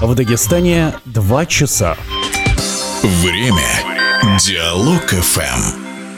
В Дагестане 2 часа. Время. Диалог ФМ.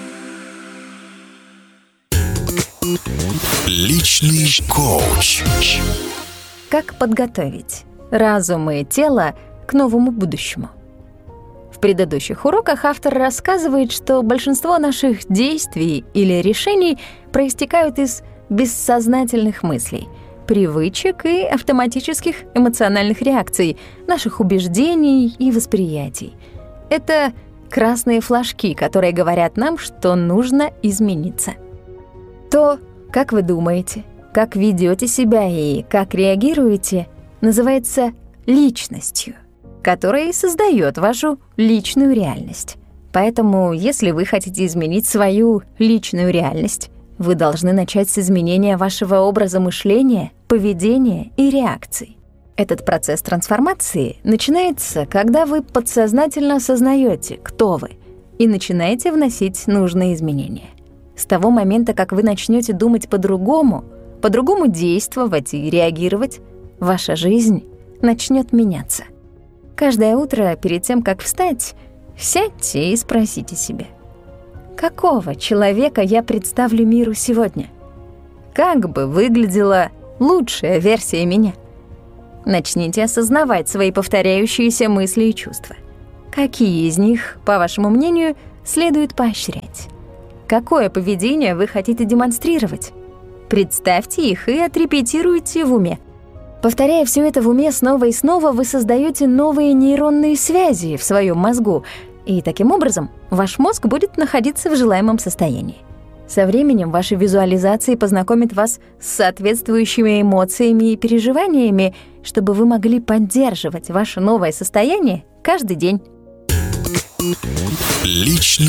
Личный коуч. Как подготовить разум и тело к новому будущему? В предыдущих уроках автор рассказывает, что большинство наших действий или решений проистекают из бессознательных мыслей, привычек и автоматических эмоциональных реакций, наших убеждений и восприятий. Это красные флажки, которые говорят нам, что нужно измениться. То, как вы думаете, как ведете себя и как реагируете, называется личностью, которая и создает вашу личную реальность. Поэтому, если вы хотите изменить свою личную реальность, вы должны начать с изменения вашего образа мышления, поведения и реакций. Этот процесс трансформации начинается, когда вы подсознательно осознаете, кто вы, и начинаете вносить нужные изменения. С того момента, как вы начнете думать по-другому действовать и реагировать, ваша жизнь начнет меняться. Каждое утро перед тем, как встать, сядьте и спросите себя: какого человека я представлю миру сегодня? Как бы выглядела лучшая версия меня? Начните осознавать свои повторяющиеся мысли и чувства. Какие из них, по вашему мнению, следует поощрять? Какое поведение вы хотите демонстрировать? Представьте их и отрепетируйте в уме. Повторяя все это в уме снова и снова, вы создаете новые нейронные связи в своем мозгу, и таким образом ваш мозг будет находиться в желаемом состоянии. Со временем ваши визуализации познакомят вас с соответствующими эмоциями и переживаниями, чтобы вы могли поддерживать ваше новое состояние каждый день. Личный